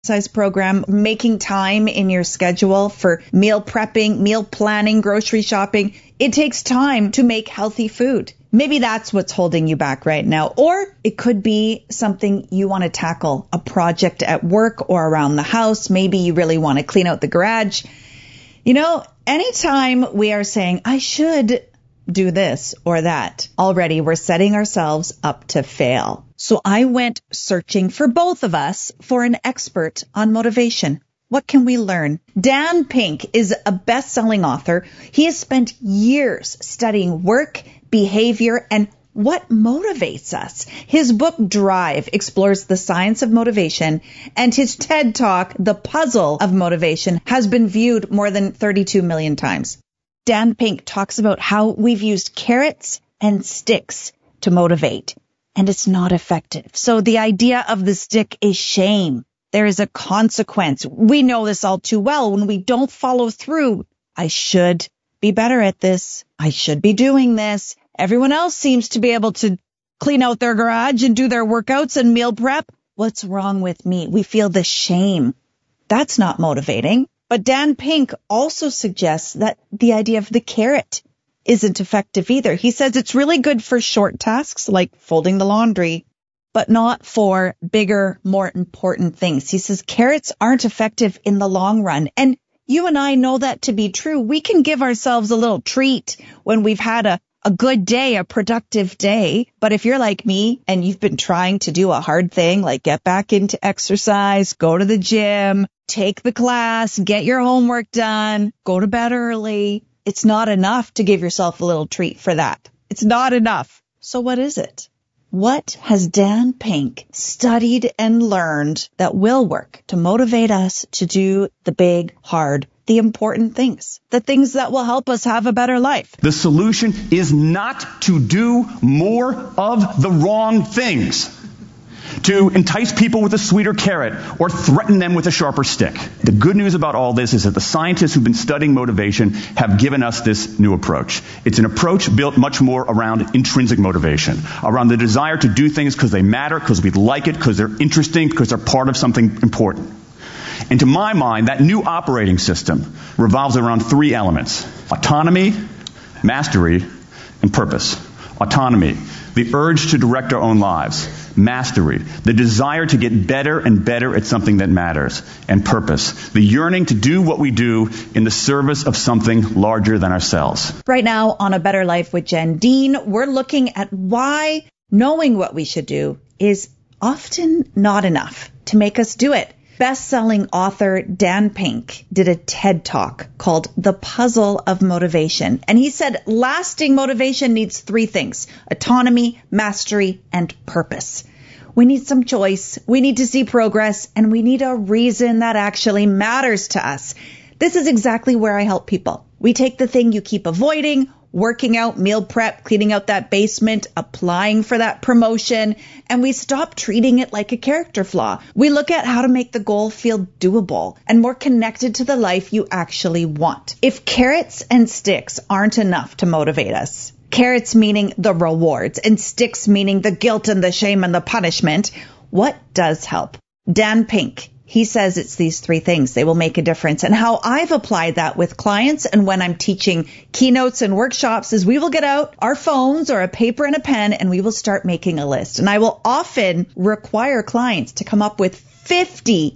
exercise program, making time in your schedule for meal prepping, meal planning, grocery shopping. It takes time to make healthy food. Maybe that's what's holding you back right now. Or it could be something you want to tackle, a project at work or around the house. Maybe you really want to clean out the garage. You know, anytime we are saying, I should do this or that, already we're setting ourselves up to fail. So I went searching for both of us for an expert on motivation. What can we learn? Dan Pink is a best-selling author. He has spent years studying work, behavior, and what motivates us. His book, Drive, explores the science of motivation, and his TED Talk, The Puzzle of Motivation, has been viewed more than 32 million times. Dan Pink talks about how we've used carrots and sticks to motivate, and it's not effective. So the idea of the stick is shame. There is a consequence. We know this all too well. When we don't follow through, I should be better at this. I should be doing this. Everyone else seems to be able to clean out their garage and do their workouts and meal prep. What's wrong with me? We feel the shame. That's not motivating. But Dan Pink also suggests that the idea of the carrot isn't effective either. He says it's really good for short tasks like folding the laundry, but not for bigger, more important things. He says carrots aren't effective in the long run. And you and I know that to be true. We can give ourselves a little treat when we've had a good day, a productive day. But if you're like me and you've been trying to do a hard thing, like get back into exercise, go to the gym, take the class, get your homework done, go to bed early, it's not enough to give yourself a little treat for that. It's not enough. So what is it? What has Dan Pink studied and learned that will work to motivate us to do the big, hard, the important things, the things that will help us have a better life? The solution is not to do more of the wrong things, to entice people with a sweeter carrot or threaten them with a sharper stick. The good news about all this is that the scientists who've been studying motivation have given us this new approach. It's an approach built much more around intrinsic motivation, around the desire to do things because they matter, because we like it, because they're interesting, because they're part of something important. And to my mind, that new operating system revolves around three elements: autonomy, mastery, and purpose. Autonomy, the urge to direct our own lives. Mastery, the desire to get better and better at something that matters. And purpose, the yearning to do what we do in the service of something larger than ourselves. Right now on A Better Life with Jen Dean, we're looking at why knowing what we should do is often not enough to make us do it. Best-selling author Dan Pink did a TED Talk called The Puzzle of Motivation. And he said lasting motivation needs three things: autonomy, mastery, and purpose. We need some choice, we need to see progress, and we need a reason that actually matters to us. This is exactly where I help people. We take the thing you keep avoiding, working out, meal prep, cleaning out that basement, applying for that promotion, and we stop treating it like a character flaw. We look at how to make the goal feel doable and more connected to the life you actually want. If carrots and sticks aren't enough to motivate us, carrots meaning the rewards and sticks meaning the guilt and the shame and the punishment, what does help? Dan Pink, he says it's these three things. They will make a difference. And how I've applied that with clients and when I'm teaching keynotes and workshops is we will get out our phones or a paper and a pen and we will start making a list. And I will often require clients to come up with 50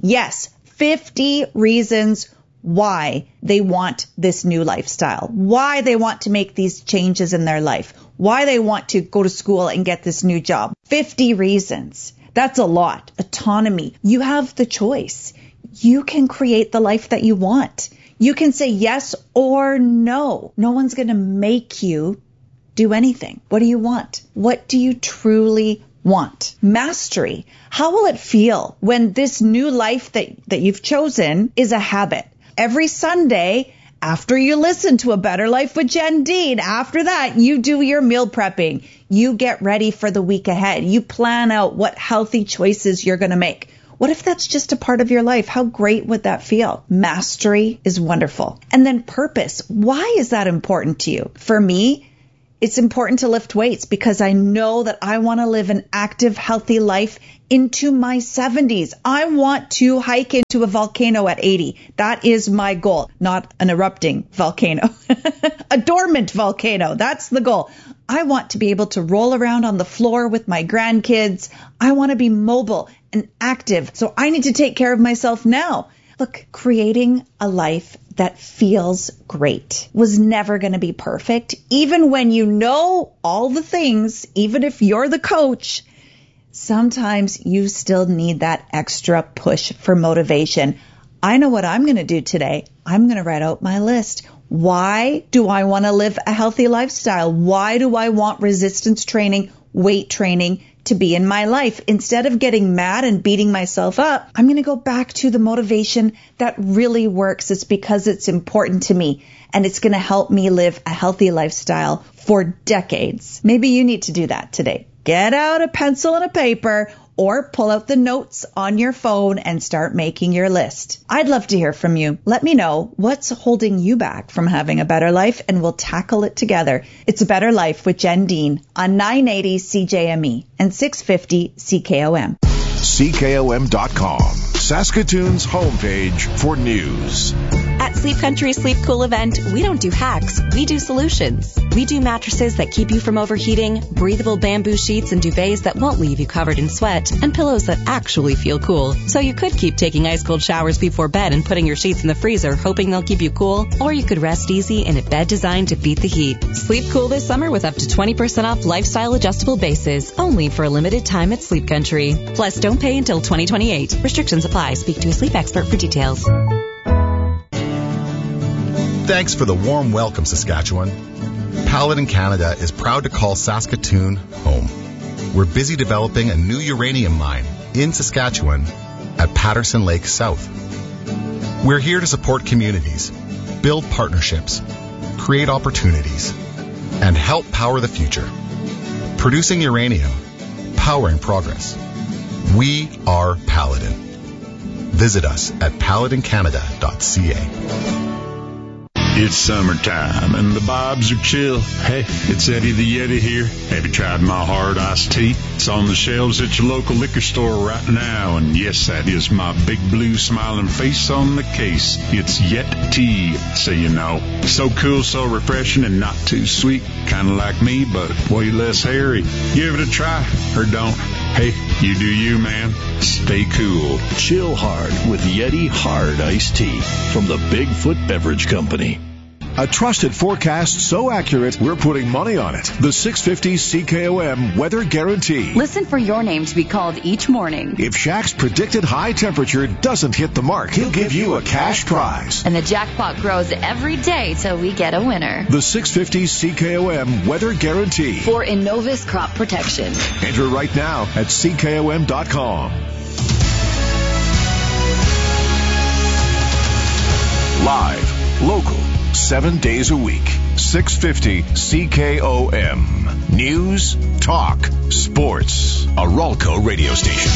reasons why they want this new lifestyle, why they want to make these changes in their life, why they want to go to school and get this new job. 50 reasons. That's a lot. Autonomy. You have the choice. You can create the life that you want. You can say yes or no. No one's going to make you do anything. What do you want? What do you truly want? Mastery. How will it feel when this new life that you've chosen is a habit? Every Sunday, after you listen to A Better Life with Jen Dean, after that, you do your meal prepping. You get ready for the week ahead. You plan out what healthy choices you're going to make. What if that's just a part of your life? How great would that feel? Mastery is wonderful. And then purpose. Why is that important to you? For me, It's important to lift weights because I know that I want to live an active, healthy life into my 70s. I want to hike into a volcano at 80. That is my goal, not an erupting volcano, a dormant volcano. That's the goal. I want to be able to roll around on the floor with my grandkids. I want to be mobile and active. So I need to take care of myself now. Look, creating a life that feels great was never going to be perfect. Even when you know all the things, even if you're the coach, sometimes you still need that extra push for motivation. I know what I'm going to do today. I'm going to write out my list. Why do I want to live a healthy lifestyle? Why do I want resistance training, weight training to be in my life? Instead of getting mad and beating myself up, I'm going to go back to the motivation that really works. It's because it's important to me and it's going to help me live a healthy lifestyle for decades. Maybe you need to do that today. Get out a pencil and a paper or pull out the notes on your phone and start making your list. I'd love to hear from you. Let me know what's holding you back from having a better life, and we'll tackle it together. It's A Better Life with Jen Dean on 980 CJME and 650 CKOM. CKOM.com, Saskatoon's homepage for news. At Sleep Country Sleep Cool event, we don't do hacks, we do solutions. We do mattresses that keep you from overheating, breathable bamboo sheets and duvets that won't leave you covered in sweat, and pillows that actually feel cool. So you could keep taking ice cold showers before bed and putting your sheets in the freezer hoping they'll keep you cool, or you could rest easy in a bed designed to beat the heat. Sleep cool this summer with up to 20% off lifestyle adjustable bases, only for a limited time at Sleep Country. Plus, don't pay until 2028. Restrictions apply. Speak to a sleep expert for details. Thanks for the warm welcome, Saskatchewan. Paladin Canada is proud to call Saskatoon home. We're busy developing a new uranium mine in Saskatchewan at Patterson Lake South. We're here to support communities, build partnerships, create opportunities, and help power the future. Producing uranium, powering progress. We are Paladin. Visit us at paladincanada.ca. It's summertime and the vibes are chill. Hey, it's Eddie the Yeti here. Have you tried my hard iced tea? It's on the shelves at your local liquor store right now. And yes, that is my big blue smiling face on the case. It's Yet Tea, so you know. So cool, so refreshing, and not too sweet. Kind of like me, but way less hairy. Give it a try, or don't. Hey, you do you, man. Stay cool. Chill hard with Yeti Hard Iced Tea from the Bigfoot Beverage Company. A trusted forecast so accurate, we're putting money on it. The 650 CKOM Weather Guarantee. Listen for your name to be called each morning. If Shaq's predicted high temperature doesn't hit the mark, he'll give you a cash prize. And the jackpot grows every day till we get a winner. The 650 CKOM Weather Guarantee. For Innovis Crop Protection. Enter right now at CKOM.com. Live, local, 7 days a week. 650 CKOM. News, talk, sports. A Ralco radio station.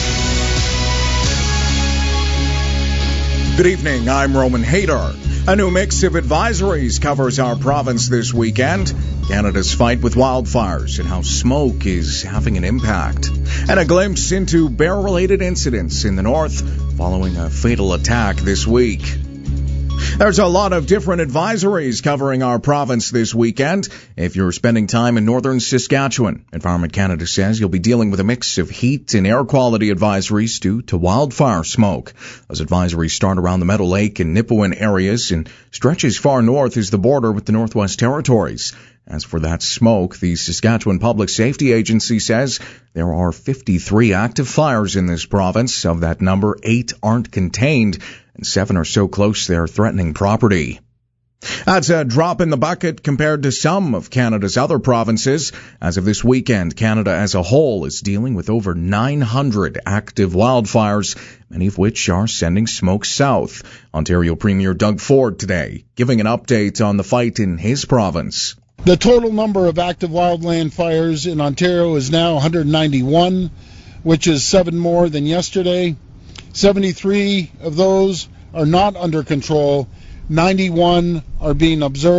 Good evening, I'm Roman Haydar. A new mix of advisories covers our province this weekend. Canada's fight with wildfires and how smoke is having an impact. And a glimpse into bear-related incidents in the north following a fatal attack this week. There's a lot of different advisories covering our province this weekend. If you're spending time in northern Saskatchewan, Environment Canada says you'll be dealing with a mix of heat and air quality advisories due to wildfire smoke. Those advisories start around the Meadow Lake and Nipawin areas and stretch as far north as the border with the Northwest Territories. As for that smoke, the Saskatchewan Public Safety Agency says there are 53 active fires in this province. Of that number, 8 aren't contained, and 7 are so close they're threatening property. That's a drop in the bucket compared to some of Canada's other provinces. As of this weekend, Canada as a whole is dealing with over 900 active wildfires, many of which are sending smoke south. Ontario Premier Doug Ford today giving an update on the fight in his province. The total number of active wildland fires in Ontario is now 191, which is 7 more than yesterday. 73 of those are not under control. 91 are being observed.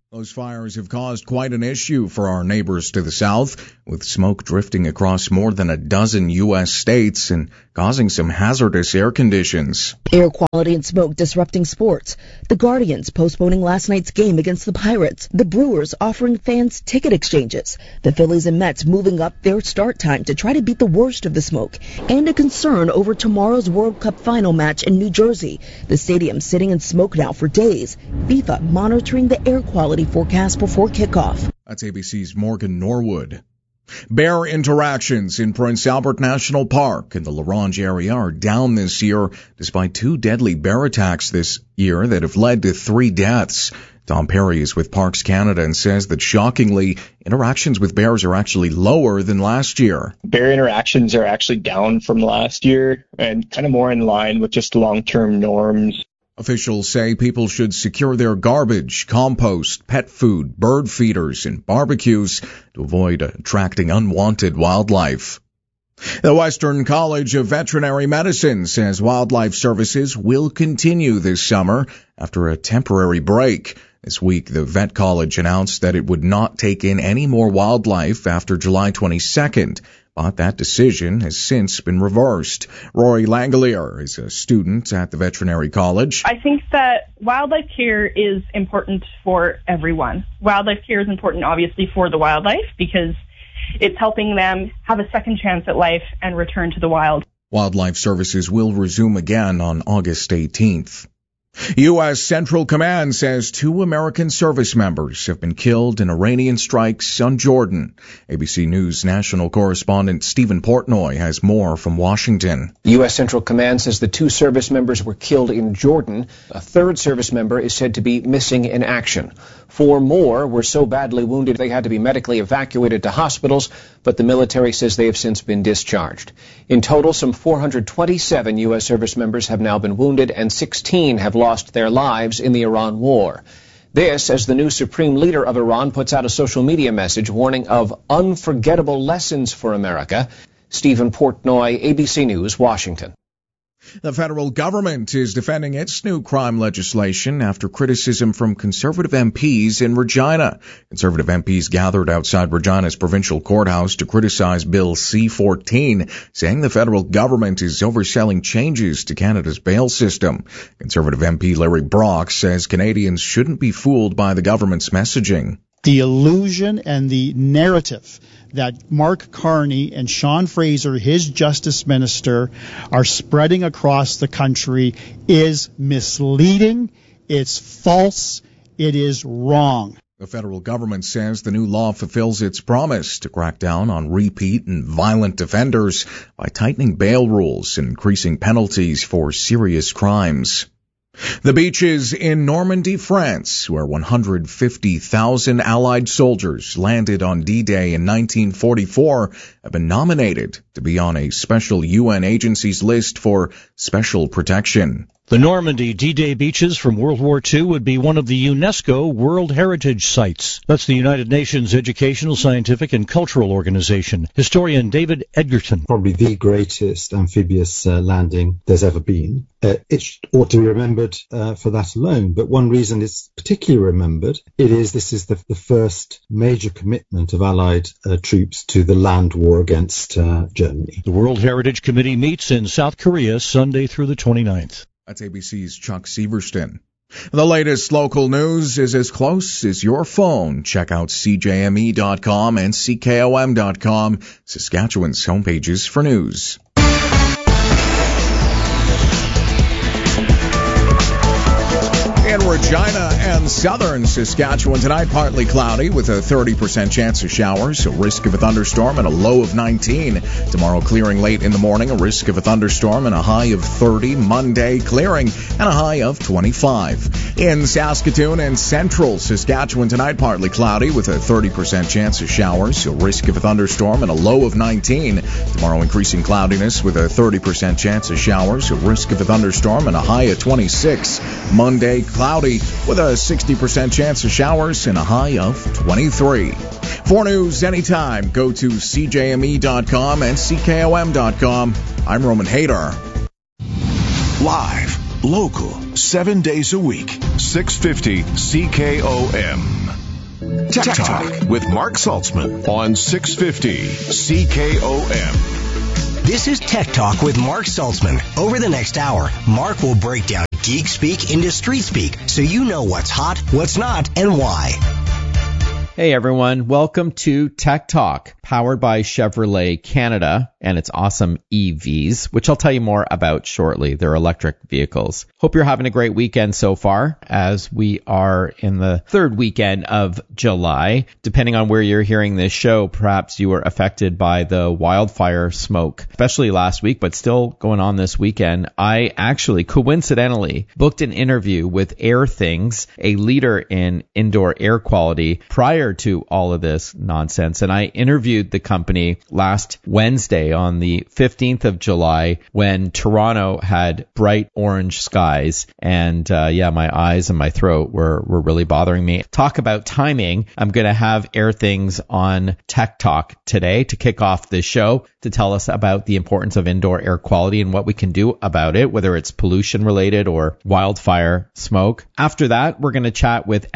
Those fires have caused quite an issue for our neighbors to the south, with smoke drifting across more than a dozen U.S. states and causing some hazardous air conditions. Air quality and smoke disrupting sports. The Guardians postponing last night's game against the Pirates. The Brewers offering fans ticket exchanges. The Phillies and Mets moving up their start time to try to beat the worst of the smoke. And a concern over tomorrow's World Cup final match in New Jersey. The stadium sitting in smoke now for days. FIFA monitoring the air quality forecast before kickoff. That's ABC's Morgan Norwood. Bear interactions in Prince Albert National Park in the La Ronge area are down this year, despite 2 deadly bear attacks this year that have led to 3 deaths. Tom Perry is with Parks Canada and says that shockingly, interactions with bears are actually lower than last year. Bear interactions are actually down from last year and kind of more in line with just long-term norms. Officials say people should secure their garbage, compost, pet food, bird feeders, and barbecues to avoid attracting unwanted wildlife. The Western College of Veterinary Medicine says wildlife services will continue this summer after a temporary break. This week, the Vet College announced that it would not take in any more wildlife after July 22nd. But that decision has since been reversed. Rory Langelier is a student at the Veterinary College. I think that wildlife care is important for everyone. Wildlife care is important, obviously, for the wildlife because it's helping them have a second chance at life and return to the wild. Wildlife services will resume again on August 18th. U.S. Central Command says 2 American service members have been killed in Iranian strikes on Jordan. ABC News national correspondent Stephen Portnoy has more from Washington. The U.S. Central Command says the 2 service members were killed in Jordan. A 3rd service member is said to be missing in action. 4 more were so badly wounded they had to be medically evacuated to hospitals, but the military says they have since been discharged. In total, some 427 U.S. service members have now been wounded and 16 have lost their lives in the Iran war. This, as the new supreme leader of Iran puts out a social media message warning of unforgettable lessons for America. Stephen Portnoy, ABC News, Washington. The federal government is defending its new crime legislation after criticism from conservative MPs in Regina. Conservative MPs gathered outside Regina's provincial courthouse to criticize Bill C-14, saying the federal government is overselling changes to Canada's bail system. Conservative MP Larry Brock says Canadians shouldn't be fooled by the government's messaging. The illusion and the narrative that Mark Carney and Sean Fraser, his justice minister, are spreading across the country is misleading, it's false, it is wrong. The federal government says the new law fulfills its promise to crack down on repeat and violent offenders by tightening bail rules and increasing penalties for serious crimes. The beaches in Normandy, France, where 150,000 Allied soldiers landed on D-Day in 1944, have been nominated to be on a special UN agency's list for special protection. The Normandy D-Day beaches from World War II would be one of the UNESCO World Heritage Sites. That's the United Nations Educational, Scientific and Cultural Organization. Historian David Edgerton. Probably the greatest amphibious landing there's ever been. It ought to be remembered for that alone, but one reason it's particularly remembered, this is the first major commitment of Allied troops to the land war against Germany. The World Heritage Committee meets in South Korea Sunday through the 29th. That's ABC's Chuck Severston. The latest local news is as close as your phone. Check out CJME.com and CKOM.com, Saskatchewan's homepages for news. In Regina and southern Saskatchewan tonight, partly cloudy with a 30% chance of showers, a risk of a thunderstorm and a low of 19. Tomorrow clearing late in the morning, a risk of a thunderstorm and a high of 30. Monday clearing and a high of 25. In Saskatoon and central Saskatchewan tonight, partly cloudy with a 30% chance of showers, a risk of a thunderstorm and a low of 19. Tomorrow increasing cloudiness with a 30% chance of showers, a risk of a thunderstorm and a high of 26. Monday cloudy with a 60% chance of showers and a high of 23. For news anytime, go to CJME.com and CKOM.com. I'm Roman Hadar. Live, local, 7 days a week. 650 CKOM. Tech Talk with Mark Saltzman on 650 CKOM. This is Tech Talk with Mark Saltzman. Over the next hour, Mark will break down geek speak into street speak so you know what's hot, what's not, and why. Hey everyone, welcome to Tech Talk, powered by Chevrolet Canada and its awesome EVs, which I'll tell you more about shortly. They're electric vehicles. Hope you're having a great weekend so far, as we are in the third weekend of July. Depending on where you're hearing this show, perhaps you were affected by the wildfire smoke, especially last week, but still going on this weekend. I actually, coincidentally, booked an interview with Airthings, a leader in indoor air quality, prior to all of this nonsense. And I interviewed the company last Wednesday on the 15th of July when Toronto had bright orange skies. And my eyes and my throat were really bothering me. Talk about timing. I'm going to have Airthings on Tech Talk today to kick off this show to tell us about the importance of indoor air quality and what we can do about it, whether it's pollution related or wildfire smoke. After that, we're going to chat with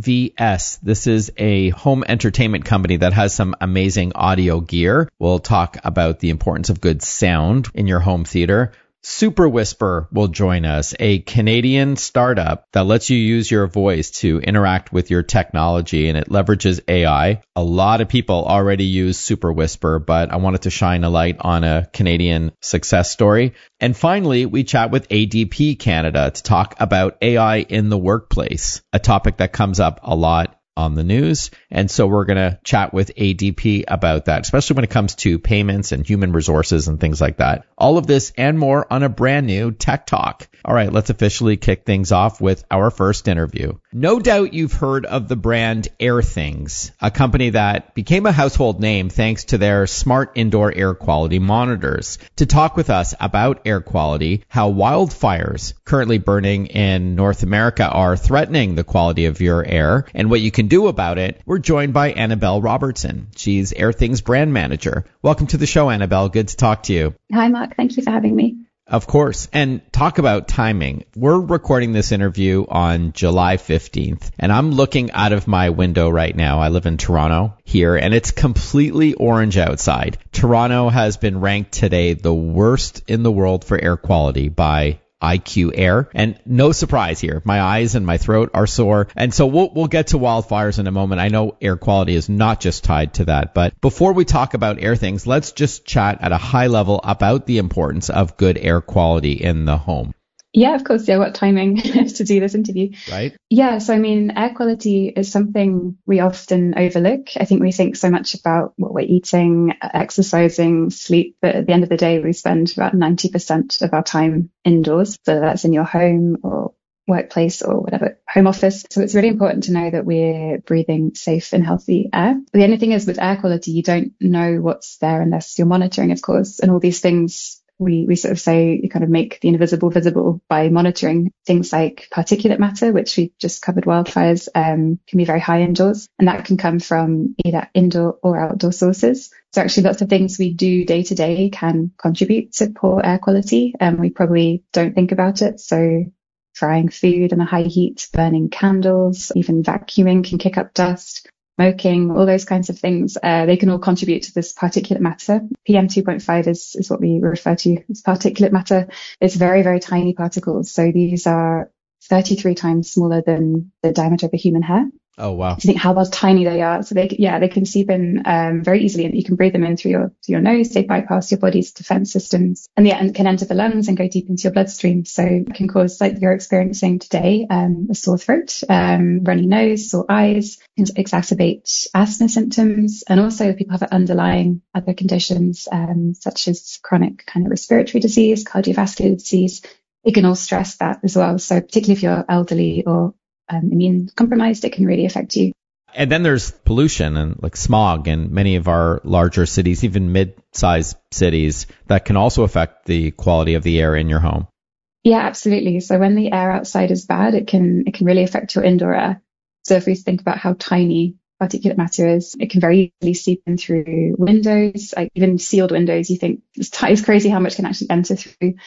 SVS. This is a home entertainment company that has some amazing audio gear. We'll talk about the importance of good sound in your home theater. Super Whisper will join us, a Canadian startup that lets you use your voice to interact with your technology, and it leverages AI. A lot of people already use Super Whisper, but I wanted to shine a light on a Canadian success story. And finally, we chat with ADP Canada to talk about AI in the workplace, a topic that comes up a lot on the news. And so we're going to chat with ADP about that, especially when it comes to payments and human resources and things like that. All of this and more on a brand new Tech Talk. All right, let's officially kick things off with our first interview. No doubt you've heard of the brand Airthings, a company that became a household name thanks to their smart indoor air quality monitors. To talk with us about air quality, how wildfires currently burning in North America are threatening the quality of your air, and what you can do about it, we're joined by Annabelle Robertson. She's Airthings brand manager. Welcome to the show, Annabelle. Good to talk to you. Hi, Mark. Thank you for having me. Of course. And talk about timing. We're recording this interview on July 15th, and I'm looking out of my window right now. I live in Toronto here, and it's completely orange outside. Toronto has been ranked today the worst in the world for air quality by IQ Air. And no surprise here, my eyes and my throat are sore. And so we'll get to wildfires in a moment. I know air quality is not just tied to that. But before we talk about Airthings, let's just chat at a high level about the importance of good air quality in the home. Yeah, of course. Yeah, what timing to do this interview. Right. Yeah, so I mean, air quality is something we often overlook. I think we think so much about what we're eating, exercising, sleep, but at the end of the day, we spend about 90% of our time indoors, whether that's in your home or workplace or whatever, home office. So it's really important to know that we're breathing safe and healthy air. The only thing is with air quality, you don't know what's there unless you're monitoring, of course, and all these things. We sort of say you kind of make the invisible visible by monitoring things like particulate matter, which we just covered wildfires, can be very high indoors, and that can come from either indoor or outdoor sources. So actually lots of things we do day to day can contribute to poor air quality, and we probably don't think about it. So frying food in a high heat, burning candles, even vacuuming can kick up dust. Smoking, all those kinds of things, they can all contribute to this particulate matter. PM2.5 is what we refer to as particulate matter. It's very, very tiny particles. So these are 33 times smaller than the diameter of a human hair. Oh, wow. You think how tiny they are. So they can seep in very easily, and you can breathe them in through your nose. They bypass your body's defense systems, and they can enter the lungs and go deep into your bloodstream. So it can cause, like you're experiencing today, a sore throat, runny nose, sore eyes, can exacerbate asthma symptoms. And also people have underlying other conditions, such as chronic kind of respiratory disease, cardiovascular disease. It can all stress that as well. So particularly if you're elderly or immune compromised, it can really affect you. And then there's pollution and like smog in many of our larger cities, even mid-sized cities, that can also affect the quality of the air in your home. Yeah, absolutely. So when the air outside is bad, it can really affect your indoor air. So if we think about how tiny particulate matter is, it can very easily seep in through windows, like even sealed windows. You think it's crazy how much can actually enter through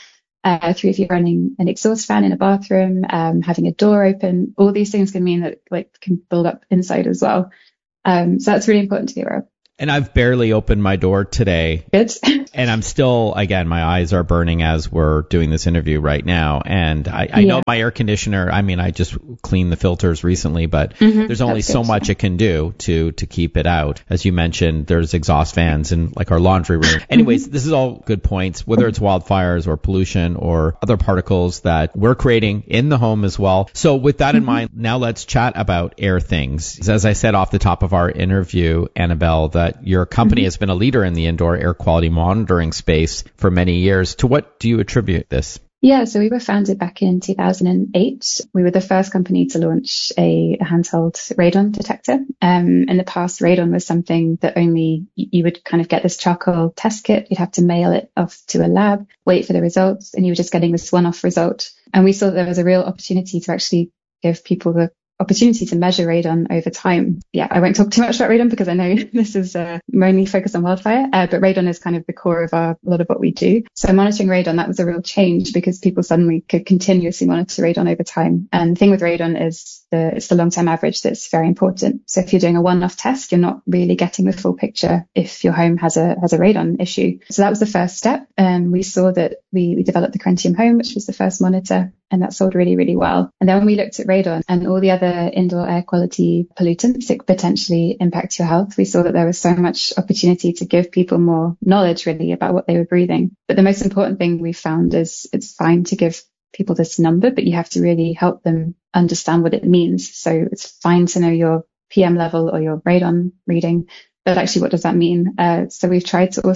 through if you're running an exhaust fan in a bathroom, having a door open. All these things can mean that like can build up inside as well. So that's really important to be aware of. And I've barely opened my door today. Good. And I'm still, again, my eyes are burning as we're doing this interview right now. And I know my air conditioner, I mean, I just cleaned the filters recently, but there's only so much it can do to keep it out. As you mentioned, there's exhaust fans in like our laundry room. Anyways, this is all good points, whether it's wildfires or pollution or other particles that we're creating in the home as well. So with that in mind, now let's chat about Airthings. As I said off the top of our interview, Annabelle, that your company has been a leader in the indoor air quality monitoring space for many years. To what do you attribute this? Yeah, so we were founded back in 2008. We were the first company to launch a handheld radon detector. In the past, radon was something that only you would kind of get this charcoal test kit. You'd have to mail it off to a lab, wait for the results, and you were just getting this one-off result. And we saw there was a real opportunity to actually give people the opportunity to measure radon over time. Yeah, I won't talk too much about radon because I know this is mainly focused on wildfire, but radon is kind of the core of a lot of what we do. So monitoring radon, that was a real change because people suddenly could continuously monitor radon over time. And the thing with radon is it's the long-term average that's very important. So if you're doing a one-off test, you're not really getting the full picture if your home has a radon issue. So that was the first step. And we saw that we developed the Crentium Home, which was the first monitor, and that sold really, really well. And then when we looked at radon and all the other indoor air quality pollutants that could potentially impact your health, we saw that there was so much opportunity to give people more knowledge really about what they were breathing. But the most important thing we found is it's fine to give people this number, but you have to really help them understand what it means. So it's fine to know your PM level or your radon reading, but actually what does that mean? So we've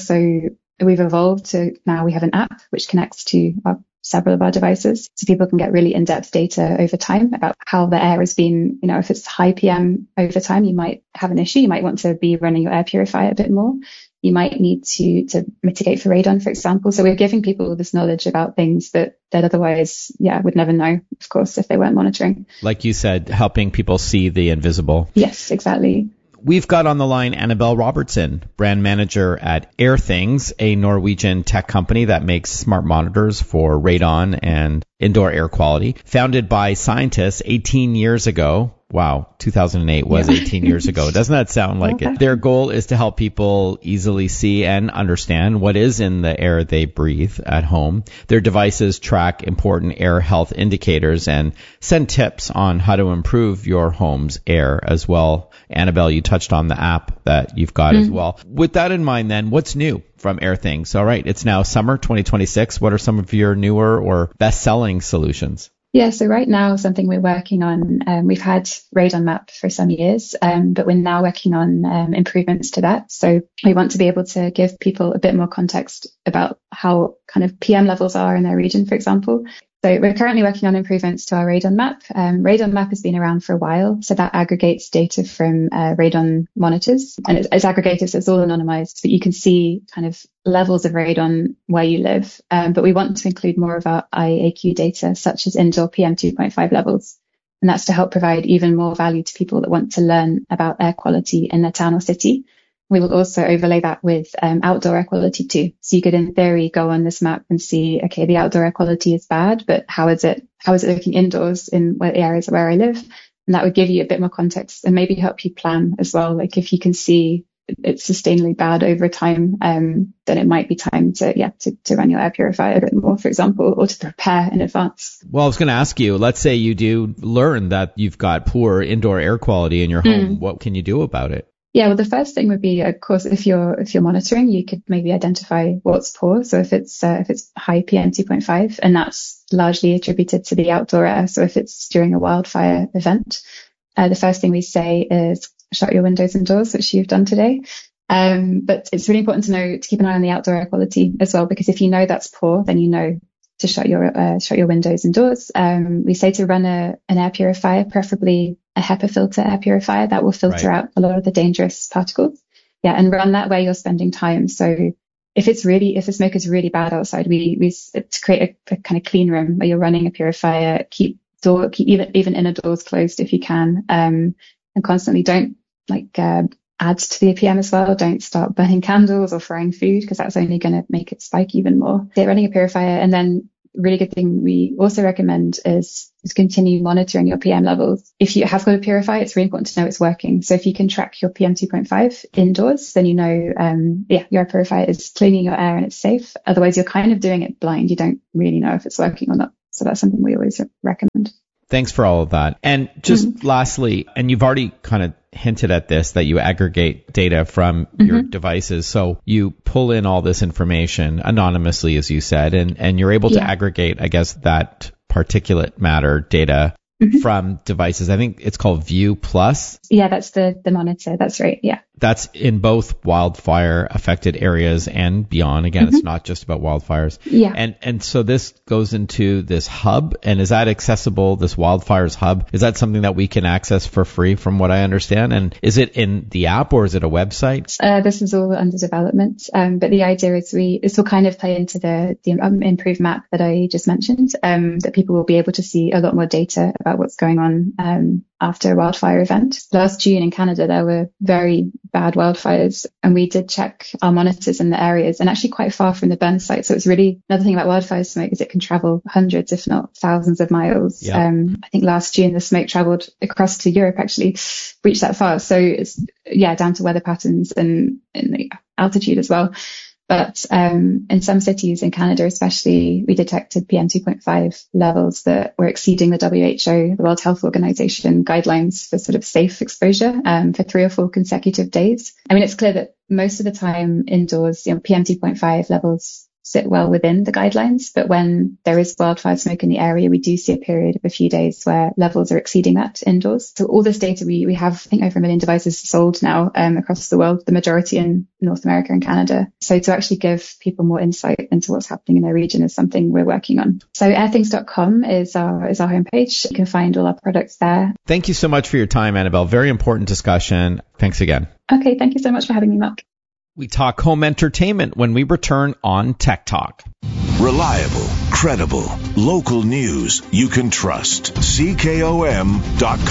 evolved to now we have an app which connects to several of our devices, so people can get really in-depth data over time about how the air has been. If it's high PM over time, you might have an issue. You might want to be running your air purifier a bit more. You might need to mitigate for radon, for example. So we're giving people this knowledge about things that otherwise, would never know, of course, if they weren't monitoring. Like you said, helping people see the invisible. Yes, exactly. We've got on the line Annabelle Robertson, brand manager at Airthings, a Norwegian tech company that makes smart monitors for radon and indoor air quality. Founded by scientists 18 years ago. Wow, 2008 was 18 years ago. Doesn't that sound like it? Their goal is to help people easily see and understand what is in the air they breathe at home. Their devices track important air health indicators and send tips on how to improve your home's air as well. Annabelle, you touched on the app that you've got as well. With that in mind, then, what's new from Airthings? All right, it's now summer 2026. What are some of your newer or best-selling solutions? Yeah, so right now, something we're working on, we've had Radon Map for some years, but we're now working on improvements to that. So we want to be able to give people a bit more context about how kind of PM levels are in their region, for example. So we're currently working on improvements to our Radon Map. Radon Map has been around for a while, so that aggregates data from radon monitors, and it's aggregated, so it's all anonymized, but you can see kind of levels of radon where you live. But we want to include more of our IAQ data, such as indoor PM 2.5 levels, and that's to help provide even more value to people that want to learn about air quality in their town or city. We will also overlay that with outdoor air quality too. So you could, in theory, go on this map and see, okay, the outdoor air quality is bad, but how is it looking indoors in the areas where I live? And that would give you a bit more context and maybe help you plan as well. Like if you can see it's sustainably bad over time, then it might be time to run your air purifier a bit more, for example, or to prepare in advance. Well, I was going to ask you, let's say you do learn that you've got poor indoor air quality in your home. What can you do about it? Yeah, well, the first thing would be, of course, if you're monitoring, you could maybe identify what's poor. So if it's high PM 2.5, and that's largely attributed to the outdoor air. So if it's during a wildfire event, the first thing we say is shut your windows and doors, which you've done today. But it's really important to keep an eye on the outdoor air quality as well, because if you know that's poor, then you know to shut your windows and doors. We say to run an air purifier, preferably a HEPA filter air purifier that will filter out a lot of the dangerous particles. Yeah, and run that where you're spending time. So if the smoke is really bad outside, we to create a kind of clean room where you're running a purifier, keep even inner doors closed if you can, and constantly don't add to the PM as well. Don't start burning candles or frying food, because that's only going to make it spike even more. So running a purifier, and then really good thing we also recommend is continue monitoring your PM levels. If you have got a purifier, it's really important to know it's working. So if you can track your PM 2.5 indoors, then you know, your purifier is cleaning your air and it's safe. Otherwise, you're kind of doing it blind. You don't really know if it's working or not. So that's something we always recommend. Thanks for all of that. And just lastly, and you've already kind of hinted at this, that you aggregate data from your devices. So you pull in all this information anonymously, as you said, and you're able to aggregate, I guess, that particulate matter data from devices. I think it's called View Plus. Yeah, that's the monitor. That's right. Yeah. That's in both wildfire affected areas and beyond. Again, it's not just about wildfires. Yeah. And so this goes into this hub. And is that accessible, this wildfires hub? Is that something that we can access for free from what I understand? And is it in the app or is it a website? This is all under development. But the idea is this will kind of play into the improved map that I just mentioned, that people will be able to see a lot more data about what's going on, after a wildfire event. Last June in Canada, there were very bad wildfires, and we did check our monitors in the areas and actually quite far from the burn site. So it's really another thing about wildfire smoke is it can travel hundreds, if not thousands of miles. Yeah. I think last June the smoke traveled across to Europe, actually reached that far. So it's, down to weather patterns and the altitude as well. But in some cities in Canada especially, we detected PM 2.5 levels that were exceeding the WHO, the World Health Organization, guidelines for sort of safe exposure for 3 or 4 consecutive days. I mean, it's clear that most of the time indoors, PM 2.5 levels sit well within the guidelines. But when there is wildfire smoke in the area, we do see a period of a few days where levels are exceeding that indoors. So all this data, we have, I think, over 1 million devices sold now across the world, the majority in North America and Canada. So to actually give people more insight into what's happening in their region is something we're working on. So airthings.com is our homepage. You can find all our products there. Thank you so much for your time, Annabelle. Very important discussion. Thanks again. Okay, thank you so much for having me, Mark. We talk home entertainment when we return on Tech Talk. Reliable, credible, local news you can trust. CKOM.com.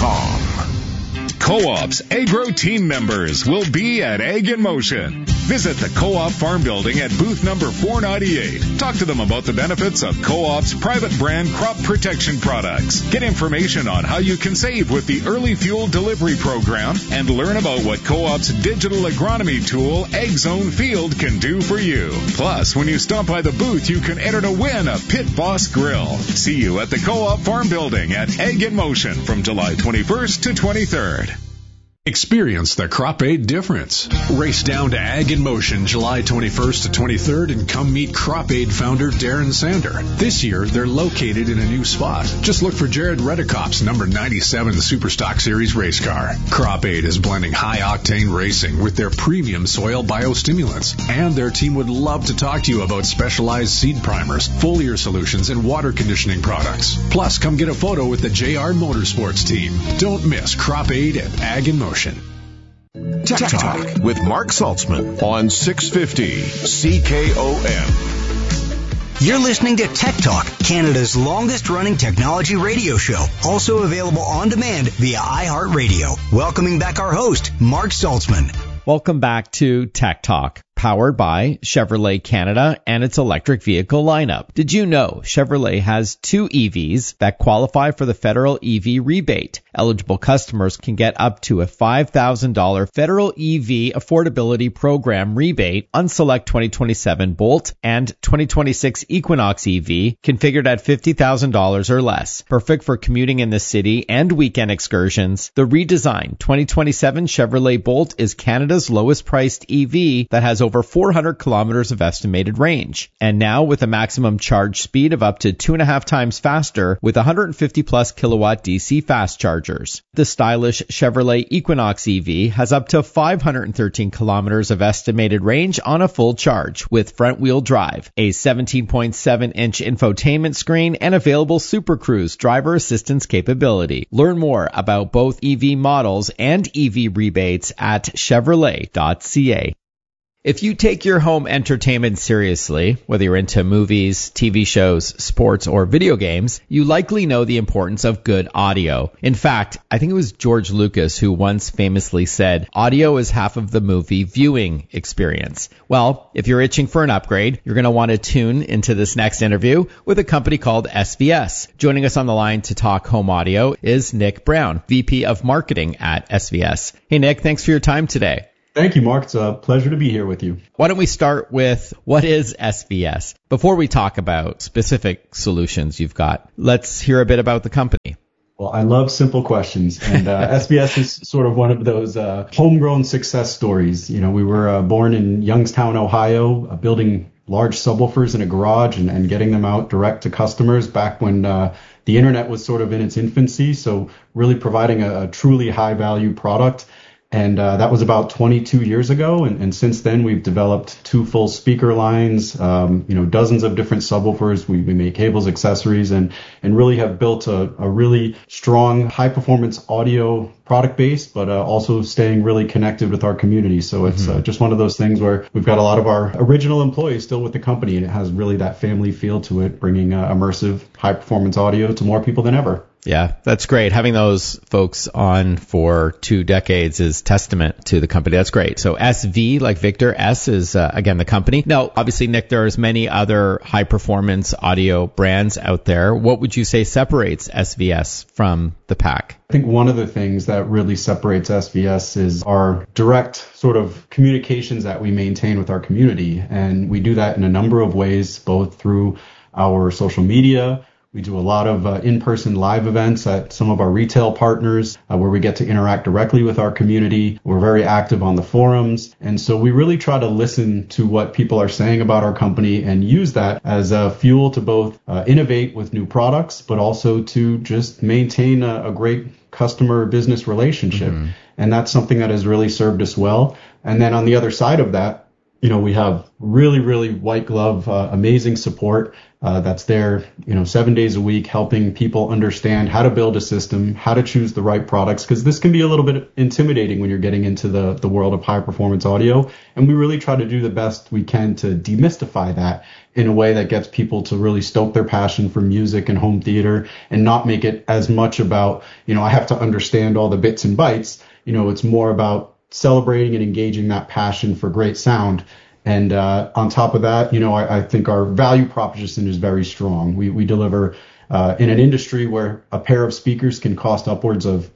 Co-op's agro team members will be at Ag in Motion. Visit the Co-op Farm Building at booth number 498. Talk to them about the benefits of Co-op's private brand crop protection products. Get information on how you can save with the Early Fuel Delivery Program and learn about what Co-op's digital agronomy tool, AgZone Field, can do for you. Plus, when you stop by the booth, you can enter to win a Pit Boss Grill. See you at the Co-op Farm Building at Ag in Motion from July 21st to 23rd. Experience the Crop Aid difference. Race down to Ag in Motion July 21st to 23rd and come meet Crop Aid founder Darren Sander. This year, they're located in a new spot. Just look for Jared Redekop's number 97 Superstock Series race car. Crop Aid is blending high-octane racing with their premium soil biostimulants. And their team would love to talk to you about specialized seed primers, foliar solutions, and water conditioning products. Plus, come get a photo with the JR Motorsports team. Don't miss Crop Aid at Ag in Motion. Tech Talk with Mark Saltzman on 650 CKOM. You're listening to Tech Talk, Canada's longest-running technology radio show, also available on demand via iHeartRadio. Welcoming back our host, Mark Saltzman. Welcome back to Tech Talk, powered by Chevrolet Canada and its electric vehicle lineup. Did you know Chevrolet has 2 EVs that qualify for the federal EV rebate? Eligible customers can get up to a $5,000 federal EV affordability program rebate on select 2027 Bolt and 2026 Equinox EV configured at $50,000 or less. Perfect for commuting in the city and weekend excursions. The redesigned 2027 Chevrolet Bolt is Canada's lowest priced EV that has over 400 kilometers of estimated range. And now with a maximum charge speed of up to 2.5 times faster with 150 plus kilowatt DC fast chargers. The stylish Chevrolet Equinox EV has up to 513 kilometers of estimated range on a full charge with front wheel drive, a 17.7-inch infotainment screen, and available Super Cruise driver assistance capability. Learn more about both EV models and EV rebates at Chevrolet.ca. If you take your home entertainment seriously, whether you're into movies, TV shows, sports, or video games, you likely know the importance of good audio. In fact, I think it was George Lucas who once famously said, audio is half of the movie viewing experience. Well, if you're itching for an upgrade, you're going to want to tune into this next interview with a company called SVS. Joining us on the line to talk home audio is Nick Brown, VP of Marketing at SVS. Hey, Nick, thanks for your time today. Thank you, Mark. It's a pleasure to be here with you. Why don't we start with what is SVS? Before we talk about specific solutions you've got, let's hear a bit about the company. Well, I love simple questions, and SVS is sort of one of those homegrown success stories. You know, we were born in Youngstown, Ohio, building large subwoofers in a garage and getting them out direct to customers back when the internet was sort of in its infancy. So really providing a truly high value product. And that was about 22 years ago. And since then, we've developed 2 full speaker lines, dozens of different subwoofers. We make cables, accessories, and really have built a really strong, high performance audio product base, but also staying really connected with our community. So it's just one of those things where we've got a lot of our original employees still with the company, and it has really that family feel to it, bringing immersive, high performance audio to more people than ever. Yeah, that's great. Having those folks on for 2 decades is testament to the company. That's great. So SV, like Victor, S is, again, the company. Now, obviously, Nick, there's many other high-performance audio brands out there. What would you say separates SVS from the pack? I think one of the things that really separates SVS is our direct sort of communications that we maintain with our community. And we do that in a number of ways, both through our social media. We do a lot of in-person live events at some of our retail partners where we get to interact directly with our community. We're very active on the forums. And so we really try to listen to what people are saying about our company and use that as a fuel to both innovate with new products, but also to just maintain a great customer business relationship. Mm-hmm. And that's something that has really served us well. And then on the other side of that, we have really, really white glove, amazing support that's there, 7 days a week, helping people understand how to build a system, how to choose the right products, because this can be a little bit intimidating when you're getting into the world of high performance audio. And we really try to do the best we can to demystify that in a way that gets people to really stoke their passion for music and home theater and not make it as much about, I have to understand all the bits and bytes. It's more about celebrating and engaging that passion for great sound. And on top of that, I think our value proposition is very strong. We deliver in an industry where a pair of speakers can cost upwards of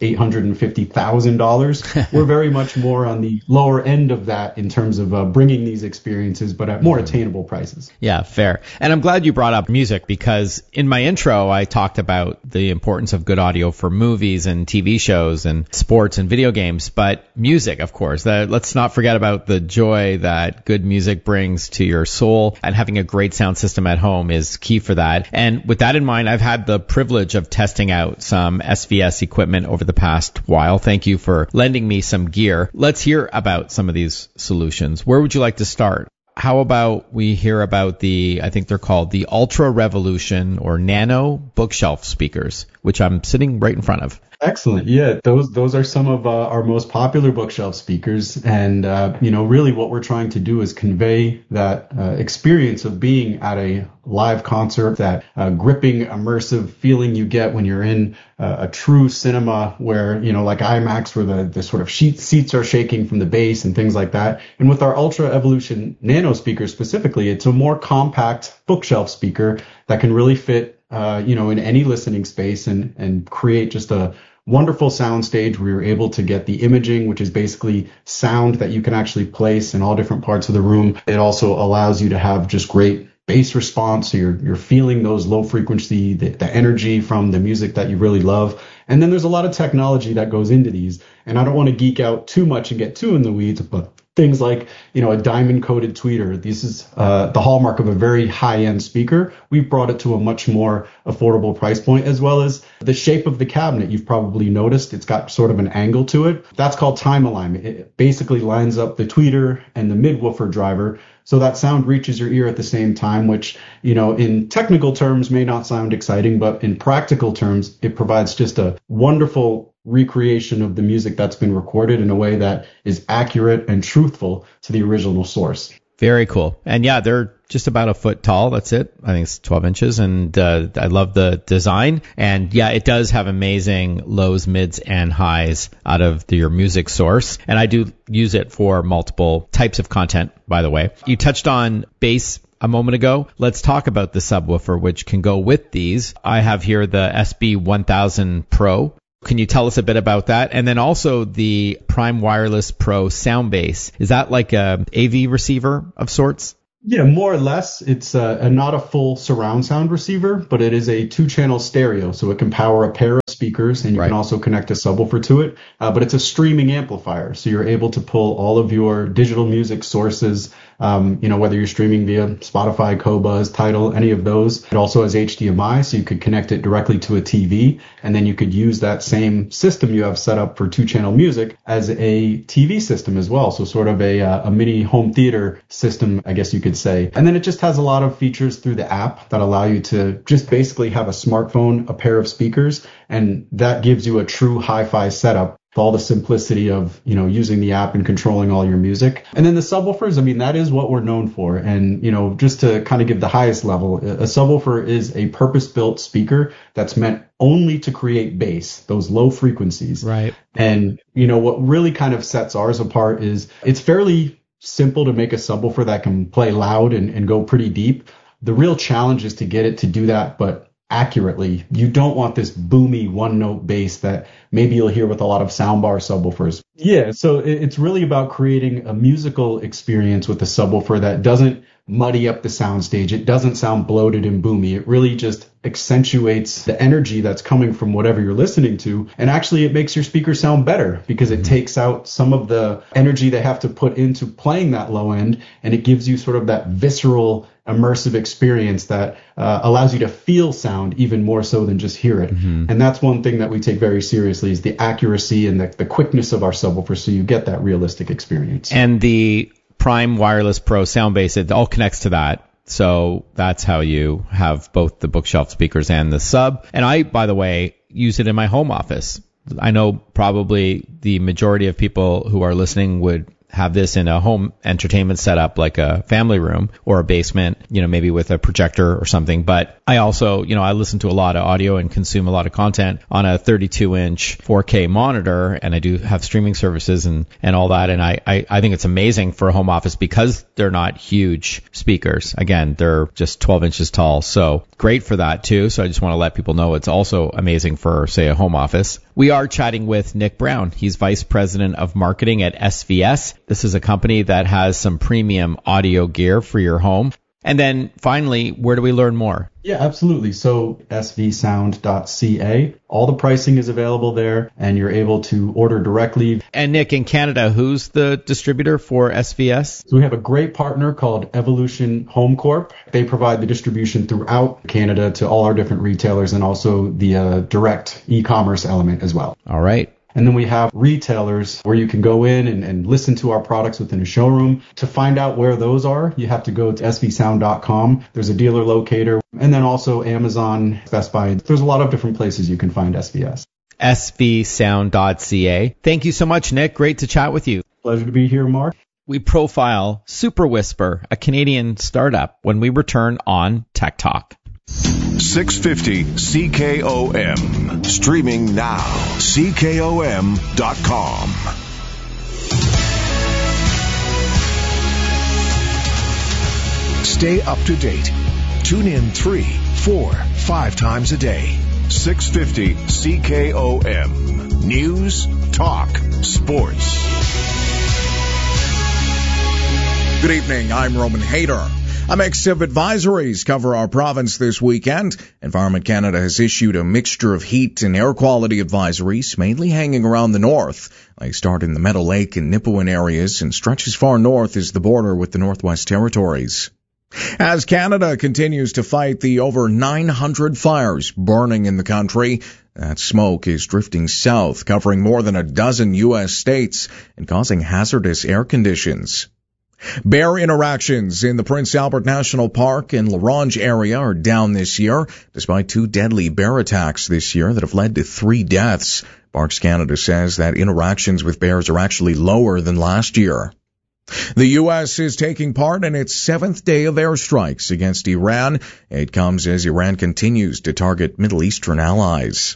$850,000. We're very much more on the lower end of that in terms of bringing these experiences, but at more attainable prices. Yeah, fair. And I'm glad you brought up music, because in my intro, I talked about the importance of good audio for movies and TV shows and sports and video games. But music, of course, let's not forget about the joy that good music brings to your soul, and having a great sound system at home is key for that. And with that in mind, I've had the privilege of testing out some SVS equipment over the past while. Thank you for lending me some gear. Let's hear about some of these solutions. Where would you like to start? How about we hear about I think they're called the Ultra Revolution or Nano bookshelf speakers, which I'm sitting right in front of. Excellent. Yeah, those are some of our most popular bookshelf speakers. And, really what we're trying to do is convey that experience of being at a live concert, that gripping, immersive feeling you get when you're in a true cinema where, like IMAX, where the sort of seats are shaking from the bass and things like that. And with our Ultra Evolution Nano speaker specifically, it's a more compact bookshelf speaker that can really fit in any listening space and create just a wonderful sound stage where you're able to get the imaging, which is basically sound that you can actually place in all different parts of the room. It also allows you to have just great bass response. So you're feeling those low frequency, the energy from the music that you really love. And then there's a lot of technology that goes into these. And I don't want to geek out too much and get too in the weeds, but things like, a diamond coated tweeter. This is the hallmark of a very high end speaker. We've brought it to a much more affordable price point, as well as the shape of the cabinet. You've probably noticed it's got sort of an angle to it. That's called time alignment. It basically lines up the tweeter and the mid-woofer driver so that sound reaches your ear at the same time, which, in technical terms may not sound exciting, but in practical terms, it provides just a wonderful recreation of the music that's been recorded in a way that is accurate and truthful to the original source. Very cool. And yeah, they're just about a foot tall. That's it. I think it's 12 inches. And I love the design. And yeah, it does have amazing lows, mids, and highs out of your music source. And I do use it for multiple types of content, by the way. You touched on bass a moment ago. Let's talk about the subwoofer, which can go with these. I have here the SB1000 Pro. Can you tell us a bit about that? And then also the Prime Wireless Pro Soundbase. Is that like a AV receiver of sorts? Yeah, more or less. It's not a full surround sound receiver, but it is a 2-channel stereo, so it can power a pair of speakers, and you can also connect a subwoofer to it. But it's a streaming amplifier, so you're able to pull all of your digital music sources, whether you're streaming via Spotify, Qobuz, Tidal, any of those. It also has HDMI, so you could connect it directly to a TV, and then you could use that same system you have set up for 2-channel music as a TV system as well. So sort of a mini home theater system, I guess you could say. And then it just has a lot of features through the app that allow you to just basically have a smartphone, a pair of speakers, and that gives you a true hi-fi setup with all the simplicity of, using the app and controlling all your music. And then the subwoofers, that is what we're known for. And, just to kind of give the highest level, a subwoofer is a purpose-built speaker that's meant only to create bass, those low frequencies. Right. And, what really kind of sets ours apart is it's fairly simple to make a subwoofer that can play loud and go pretty deep. The real challenge is to get it to do that, but accurately. You don't want this boomy one-note bass that maybe you'll hear with a lot of soundbar subwoofers. Yeah, so it's really about creating a musical experience with a subwoofer that doesn't muddy up the soundstage. It doesn't sound bloated and boomy. It really just accentuates the energy that's coming from whatever you're listening to. And actually, it makes your speaker sound better because it takes out some of the energy they have to put into playing that low end, and it gives you sort of that visceral, immersive experience that allows you to feel sound even more so than just hear it. And that's one thing that we take very seriously is the accuracy and the quickness of our subwoofer, so you get that realistic experience. And the Prime Wireless Pro Soundbase, it all connects to that. So that's how you have both the bookshelf speakers and the sub. And I, by the way, use it in my home office. I know probably the majority of people who are listening would have this in a home entertainment setup like a family room or a basement, maybe with a projector or something. But I also, I listen to a lot of audio and consume a lot of content on a 32-inch 4K monitor, and I do have streaming services and all that. And I think it's amazing for a home office because they're not huge speakers. Again, they're just 12 inches tall. So great for that too. So I just want to let people know it's also amazing for, say, a home office. We are chatting with Nick Brown. He's Vice President of Marketing at SVS. This is a company that has some premium audio gear for your home. And then finally, where do we learn more? Yeah, absolutely. So svsound.ca. All the pricing is available there, and you're able to order directly. And Nick, in Canada, who's the distributor for SVS? So we have a great partner called Evolution Home Corp. They provide the distribution throughout Canada to all our different retailers and also the direct e-commerce element as well. All right. And then we have retailers where you can go in and listen to our products within a showroom. To find out where those are, you have to go to svsound.com. There's a dealer locator. And then also Amazon, Best Buy. There's a lot of different places you can find SVS. svsound.ca. Thank you so much, Nick. Great to chat with you. Pleasure to be here, Mark. We profile Super Whisper, a Canadian startup, when we return on Tech Talk. 650 CKOM. Streaming now. CKOM.com. Stay up to date. Tune in 3, 4, 5 times a day. 650 CKOM. News, talk, sports. Good evening. I'm Roman Hayter. A mix of advisories cover our province this weekend. Environment Canada has issued a mixture of heat and air quality advisories, mainly hanging around the north. They start in the Meadow Lake and Nipawin areas and stretch as far north as the border with the Northwest Territories. As Canada continues to fight the over 900 fires burning in the country, that smoke is drifting south, covering more than a dozen U.S. states and causing hazardous air conditions. Bear interactions in the Prince Albert National Park and La Ronge area are down this year, despite 2 deadly bear attacks this year that have led to 3 deaths. Parks Canada says that interactions with bears are actually lower than last year. The U.S. is taking part in its 7th day of airstrikes against Iran. It comes as Iran continues to target Middle Eastern allies.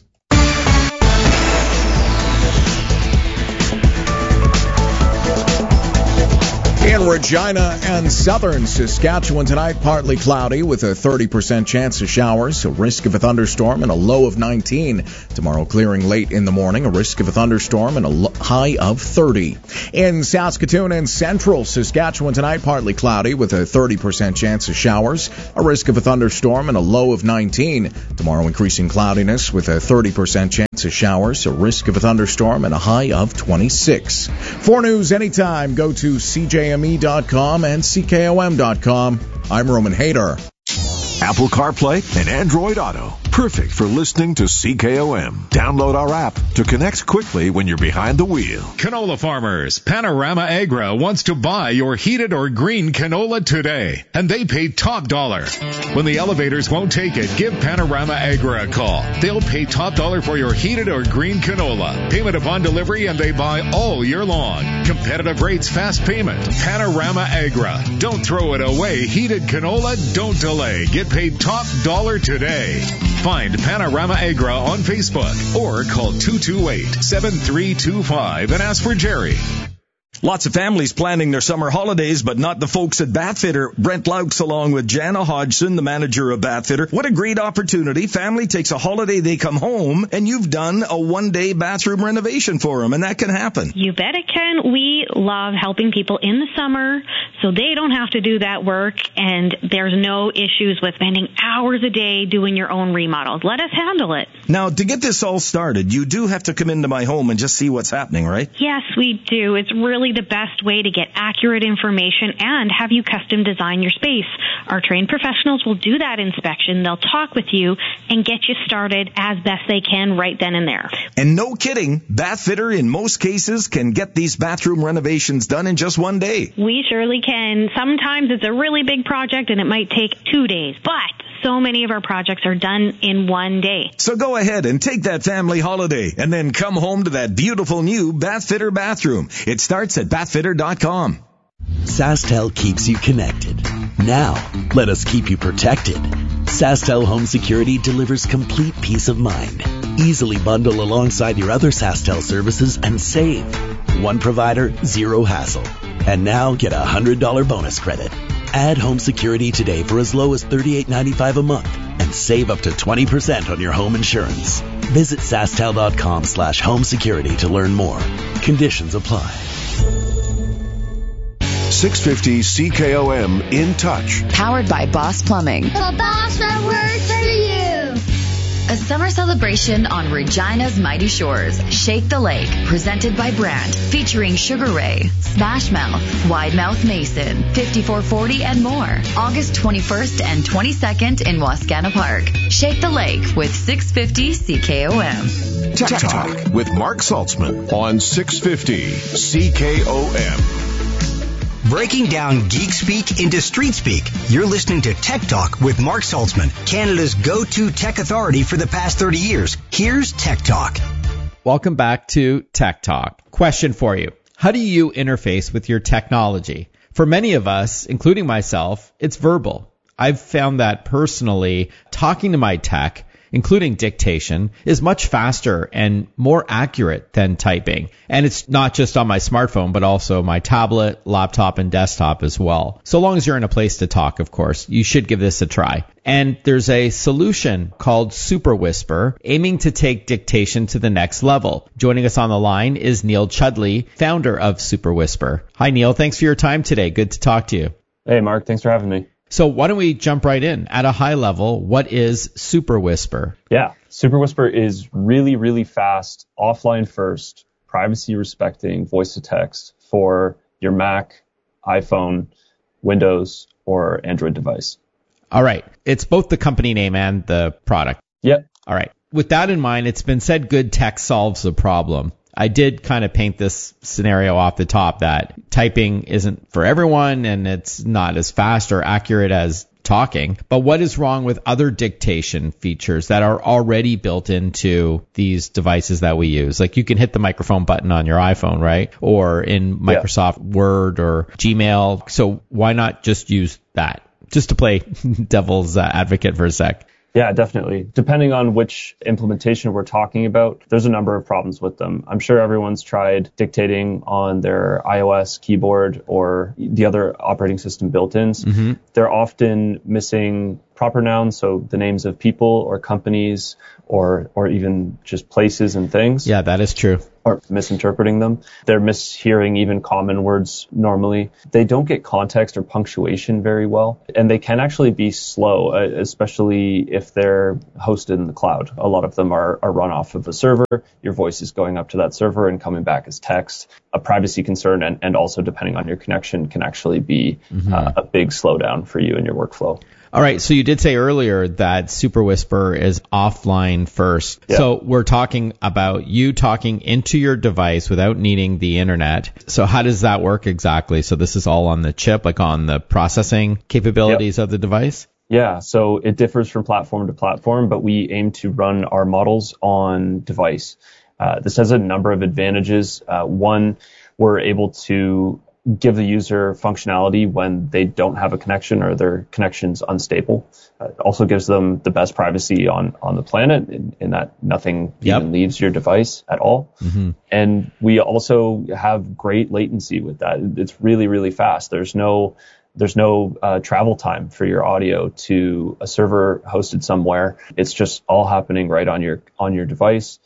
In Regina and southern Saskatchewan tonight, partly cloudy with a 30% chance of showers, a risk of a thunderstorm and a low of 19. Tomorrow clearing late in the morning, a risk of a thunderstorm and a high of 30. In Saskatoon and central Saskatchewan tonight, partly cloudy with a 30% chance of showers, a risk of a thunderstorm and a low of 19. Tomorrow increasing cloudiness with a 30% chance of showers, a risk of a thunderstorm and a high of 26. For news anytime, go to CJME.com and CKOM.com. I'm Roman Hayter. Apple CarPlay and Android Auto. Perfect for listening to CKOM. Download our app to connect quickly when you're behind the wheel. Canola farmers, Panorama Agra wants to buy your heated or green canola today, and they pay top dollar. When the elevators won't take it, give Panorama Agra a call. They'll pay top dollar for your heated or green canola. Payment upon delivery, and they buy all year long. Competitive rates, fast payment. Panorama Agra. Don't throw it away. Heated canola, don't delay. Get paid top dollar today. Find Panorama Agra on Facebook or call 228-7325 and ask for Jerry. Lots of families planning their summer holidays, but not the folks at Bathfitter. Brent Laux along with Jana Hodgson, the manager of Bathfitter. What a great opportunity. Family takes a holiday, they come home, and you've done a one-day bathroom renovation for them, and that can happen. You bet it can. We love helping people in the summer so they don't have to do that work, and there's no issues with spending hours a day doing your own remodels. Let us handle it. Now, to get this all started, you do have to come into my home and just see what's happening, right? Yes, we do. It's really the best way to get accurate information and have you custom design your space. Our trained professionals will do that inspection. They'll talk with you and get you started as best they can right then and there. And no kidding, Bathfitter in most cases can get these bathroom renovations done in just one day. We surely can. Sometimes it's a really big project and it might take 2 days, but so many of our projects are done in one day. So go ahead and take that family holiday and then come home to that beautiful new Bathfitter bathroom. It starts at bathfitter.com. SaskTel keeps you connected. Now, let us keep you protected. SaskTel Home Security delivers complete peace of mind. Easily bundle alongside your other SaskTel services and save. One provider, zero hassle. And now get a $100 bonus credit. Add home security today for as low as $38.95 a month and save up to 20% on your home insurance. Visit SaskTel.com/home security to learn more. Conditions apply. 650 CKOM In Touch. Powered by Boss Plumbing. The boss that works for you. A summer celebration on Regina's mighty shores. Shake the Lake, presented by Brandt, featuring Sugar Ray, Smash Mouth, Wide Mouth Mason, 5440, and more. August 21st and 22nd in Wascana Park. Shake the Lake with 650 CKOM. Tech Talk with Mark Saltzman on 650 CKOM. Breaking down geek speak into street speak. You're listening to Tech Talk with Mark Saltzman, Canada's go-to tech authority for the past 30 years. Here's Tech Talk. Welcome back to Tech Talk. Question for you. How do you interface with your technology? For many of us, including myself, it's verbal. I've found that personally, talking to my tech, including dictation, is much faster and more accurate than typing. And it's not just on my smartphone, but also my tablet, laptop, and desktop as well. So long as you're in a place to talk, of course, you should give this a try. And there's a solution called Super Whisper, aiming to take dictation to the next level. Joining us on the line is Neil Chudley, founder of Super Whisper. Hi, Neil. Thanks for your time today. Good to talk to you. Hey, Mark. Thanks for having me. So why don't we jump right in? At a high level, what is Super Whisper? Yeah, Super Whisper is really, really fast, offline first, privacy respecting voice to text for your Mac, iPhone, Windows, or Android device. All right. It's both the company name and the product. Yep. All right. With that in mind, it's been said good tech solves the problem. I did kind of paint this scenario off the top that typing isn't for everyone and it's not as fast or accurate as talking. But what is wrong with other dictation features that are already built into these devices that we use? Like you can hit the microphone button on your iPhone, right? Or in Microsoft Word or Gmail. So why not just use that? Just to play devil's advocate for a sec. Yeah, definitely. Depending on which implementation we're talking about, there's a number of problems with them. I'm sure everyone's tried dictating on their iOS keyboard or the other operating system built-ins. Mm-hmm. They're often missing proper nouns, so the names of people or companies or even just places and things. Yeah, that is true. Or misinterpreting them. They're mishearing even common words normally. They don't get context or punctuation very well. And they can actually be slow, especially if they're hosted in the cloud. A lot of them are run off of a server. Your voice is going up to that server and coming back as text. A privacy concern and also depending on your connection can actually be a big slowdown for you in your workflow. All right. So you did say earlier that Super Whisper is offline first. Yep. So we're talking about you talking into your device without needing the internet. So how does that work exactly? So this is all on the chip, like on the processing capabilities of the device? Yeah. So it differs from platform to platform, but we aim to run our models on device. This has a number of advantages. One, we're able to give the user functionality when they don't have a connection or their connection's unstable. It also gives them the best privacy on the planet in that nothing even leaves your device at all. Mm-hmm. And we also have great latency with that. It's really, really fast. There's no travel time for your audio to a server hosted somewhere. It's just all happening right on your device.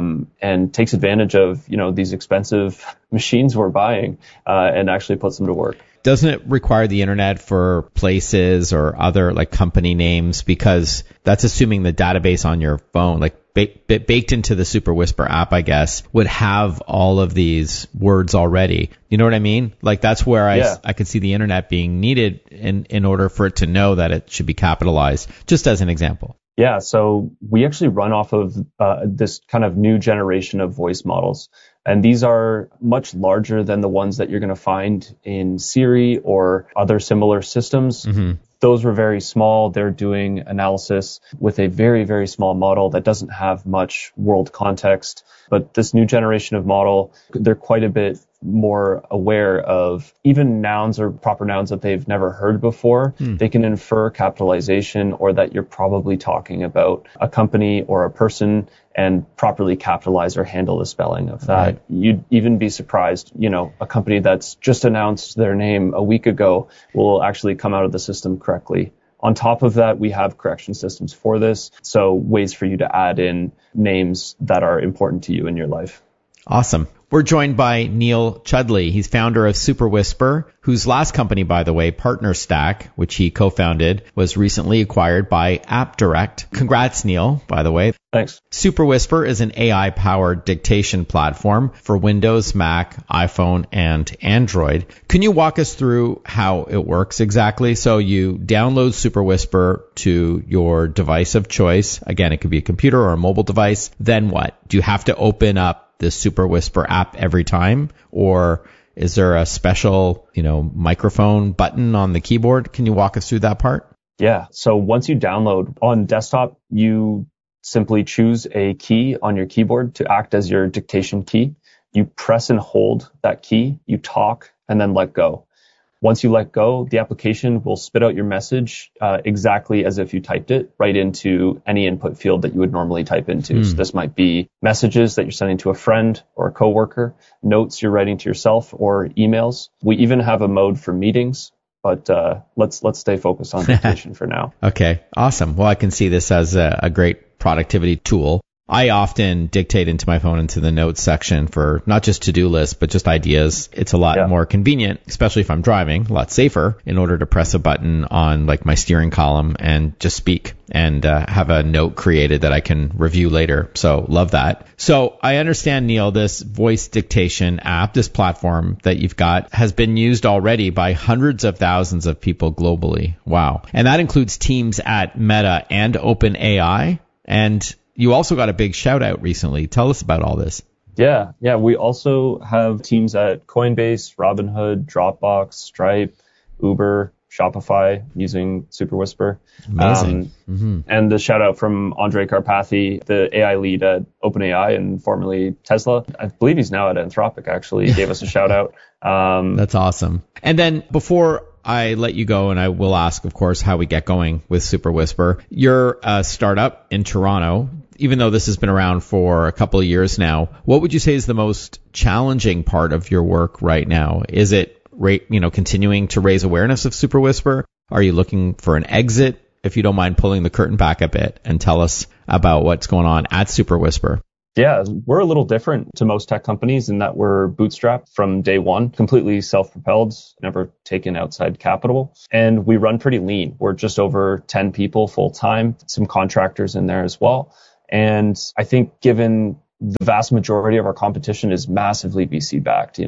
And takes advantage of, these expensive machines we're buying, and actually puts them to work. Doesn't it require the internet for places or other like company names? Because that's assuming the database on your phone, like baked into the Super Whisper app, I guess, would have all of these words already. You know what I mean? Like that's where I could see the internet being needed in order for it to know that it should be capitalized, just as an example. Yeah, so we actually run off of this kind of new generation of voice models. And these are much larger than the ones that you're going to find in Siri or other similar systems. Mm-hmm. Those were very small. They're doing analysis with a very, very small model that doesn't have much world context. But this new generation of model, they're quite a bit more aware of even nouns or proper nouns that they've never heard before. They can infer capitalization or that you're probably talking about a company or a person and properly capitalize or handle the spelling of that. Right. You'd even be surprised, a company that's just announced their name a week ago will actually come out of the system correctly. On top of that, we have correction systems for this. So ways for you to add in names that are important to you in your life. Awesome. We're joined by Neil Chudley. He's founder of Super Whisper, whose last company, by the way, PartnerStack, which he co-founded, was recently acquired by AppDirect. Congrats, Neil, by the way. Thanks. Super Whisper is an AI-powered dictation platform for Windows, Mac, iPhone, and Android. Can you walk us through how it works exactly? So you download Super Whisper to your device of choice. Again, it could be a computer or a mobile device. Then what? Do you have to open up the Super Whisper app every time, or is there a special, microphone button on the keyboard? Can you walk us through that part? Yeah. So once you download on desktop, you simply choose a key on your keyboard to act as your dictation key. You press and hold that key, you talk, and then let go. Once you let go, the application will spit out your message exactly as if you typed it right into any input field that you would normally type into. So this might be messages that you're sending to a friend or a coworker, notes you're writing to yourself, or emails. We even have a mode for meetings, but let's stay focused on dictation for now. Okay, awesome. Well, I can see this as a great productivity tool. I often dictate into my phone into the notes section for not just to-do lists, but just ideas. It's a lot more convenient, especially if I'm driving, a lot safer in order to press a button on like my steering column and just speak and have a note created that I can review later. So love that. So I understand, Neil, this voice dictation app, this platform that you've got has been used already by hundreds of thousands of people globally. Wow. And that includes teams at Meta and OpenAI. And you also got a big shout out recently. Tell us about all this. Yeah. We also have teams at Coinbase, Robinhood, Dropbox, Stripe, Uber, Shopify using SuperWhisper. Amazing. And the shout out from Andre Karpathy, the AI lead at OpenAI and formerly Tesla. I believe he's now at Anthropic, actually. He gave us a shout out. That's awesome. And then before I let you go, and I will ask, of course, how we get going with SuperWhisper. You're a startup in Toronto. Even though this has been around for a couple of years now, what would you say is the most challenging part of your work right now? Is it continuing to raise awareness of SuperWhisper? Are you looking for an exit? If you don't mind pulling the curtain back a bit and tell us about what's going on at SuperWhisper. Yeah, we're a little different to most tech companies in that we're bootstrapped from day one, completely self-propelled, never taken outside capital, and we run pretty lean. We're just over 10 people full-time, some contractors in there as well. And I think given the vast majority of our competition is massively VC backed,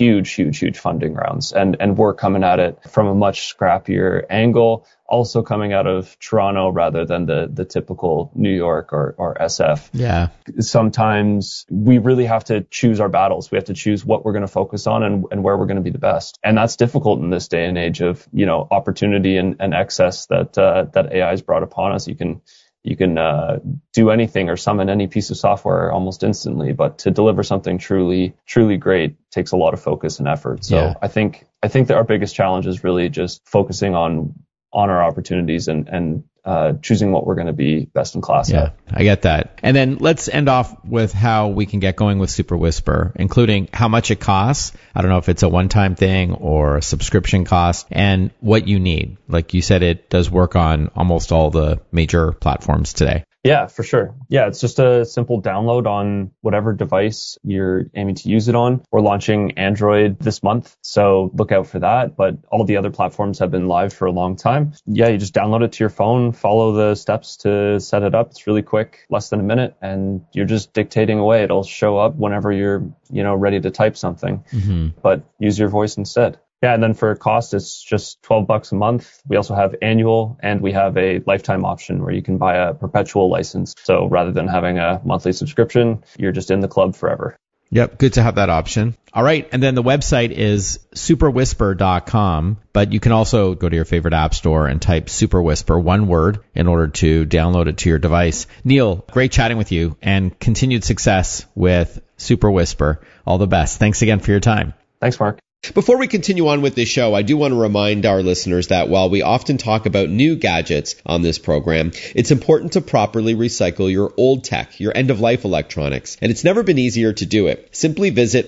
huge funding rounds. And we're coming at it from a much scrappier angle, also coming out of Toronto rather than the typical New York or SF. Yeah. Sometimes we really have to choose our battles. We have to choose what we're going to focus on and where we're going to be the best. And that's difficult in this day and age of, opportunity and excess that AI has brought upon us. You can do anything or summon any piece of software almost instantly, but to deliver something truly great takes a lot of focus and effort. So yeah. I think that our biggest challenge is really just focusing on our opportunities and choosing what we're going to be best in class at. I get that. And then let's end off with how we can get going with SuperWhisper, including how much it costs. I don't know if it's a one-time thing or a subscription cost, and what you need. Like you said, it does work on almost all the major platforms today. Yeah, for sure. Yeah, it's just a simple download on whatever device you're aiming to use it on. We're launching Android this month, so look out for that. But all the other platforms have been live for a long time. Yeah, you just download it to your phone, follow the steps to set it up. It's really quick, less than a minute, and you're just dictating away. It'll show up whenever you're, ready to type something, but use your voice instead. Yeah, and then for cost, it's just $12 a month. We also have annual, and we have a lifetime option where you can buy a perpetual license. So rather than having a monthly subscription, you're just in the club forever. Yep, good to have that option. All right, and then the website is superwhisper.com, but you can also go to your favorite app store and type SuperWhisper, one word, in order to download it to your device. Neil, great chatting with you, and continued success with SuperWhisper. All the best. Thanks again for your time. Thanks, Mark. Before we continue on with this show, I do want to remind our listeners that while we often talk about new gadgets on this program, it's important to properly recycle your old tech, your end-of-life electronics, and it's never been easier to do it. Simply visit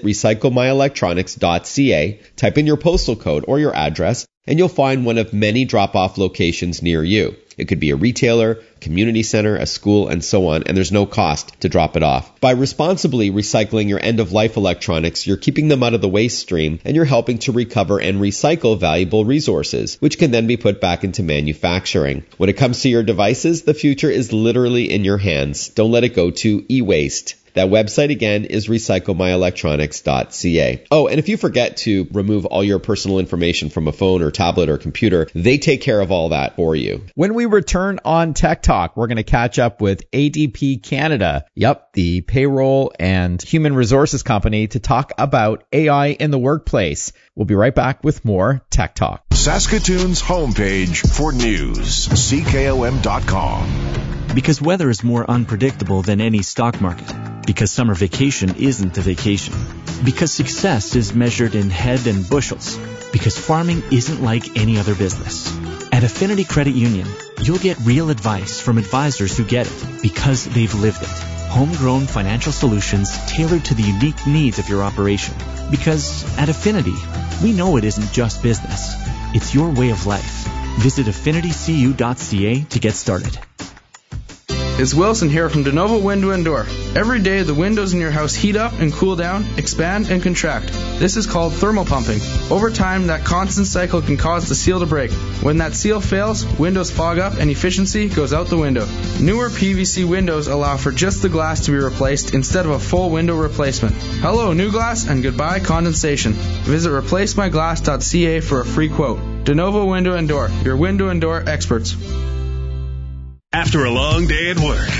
recyclemyelectronics.ca, type in your postal code or your address, and you'll find one of many drop-off locations near you. It could be a retailer, community center, a school, and so on, and there's no cost to drop it off. By responsibly recycling your end-of-life electronics, you're keeping them out of the waste stream, and you're helping to recover and recycle valuable resources, which can then be put back into manufacturing. When it comes to your devices, the future is literally in your hands. Don't let it go to e-waste. That website again is recyclemyelectronics.ca. Oh, and if you forget to remove all your personal information from a phone or tablet or computer, they take care of all that for you. When we return on Tech Talk, we're going to catch up with ADP Canada. Yep, the payroll and human resources company, to talk about AI in the workplace. We'll be right back with more Tech Talk. Saskatoon's homepage for news, CKOM.com. Because weather is more unpredictable than any stock market. Because summer vacation isn't a vacation. Because success is measured in head and bushels. Because farming isn't like any other business. At Affinity Credit Union, you'll get real advice from advisors who get it because they've lived it. Homegrown financial solutions tailored to the unique needs of your operation. Because at Affinity, we know it isn't just business. It's your way of life. Visit affinitycu.ca to get started. It's Wilson here from DeNovo Window & Door. Every day the windows in your house heat up and cool down, expand and contract. This is called thermal pumping. Over time, that constant cycle can cause the seal to break. When that seal fails, windows fog up and efficiency goes out the window. Newer PVC windows allow for just the glass to be replaced instead of a full window replacement. Hello, new glass, and goodbye condensation. Visit replacemyglass.ca for a free quote. DeNovo Window & Door, your window and door experts. After a long day at work,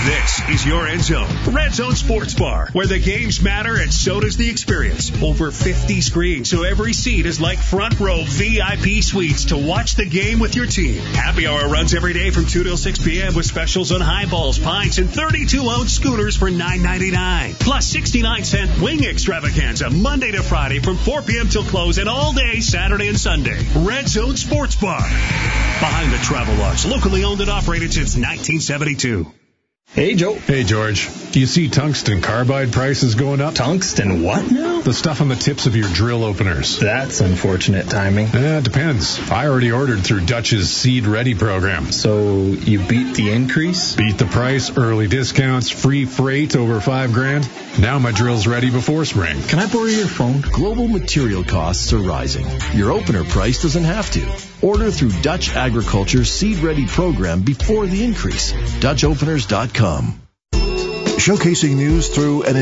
This is your End Zone, Red Zone Sports Bar, where the games matter and so does the experience. Over 50 screens, so every seat is like front row VIP suites to watch the game with your team. Happy hour runs every day from 2 till 6 p.m. with specials on highballs, pints, and 32-ounce schooners for $9.99. Plus 69-cent wing extravaganza Monday to Friday from 4 p.m. till close and all day Saturday and Sunday. Red Zone Sports Bar. Behind the Travel Lodge, locally owned and operated since 1972. Hey, Joe. Hey, George. Do you see tungsten carbide prices going up? Tungsten what now? The stuff on the tips of your drill openers. That's unfortunate timing. It depends. I already ordered through Dutch's Seed Ready program. So you beat the increase? Beat the price, early discounts, free freight over $5,000. Now my drill's ready before spring. Can I borrow your phone? Global material costs are rising. Your opener price doesn't have to. Order through Dutch Agriculture's Seed Ready program before the increase. DutchOpeners.com. Showcasing news through an